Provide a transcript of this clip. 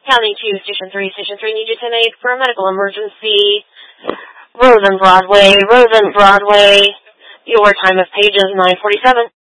County 2, Station 3, need you 10-8 for a medical emergency. Rosen Broadway. Your time of page is 9:47.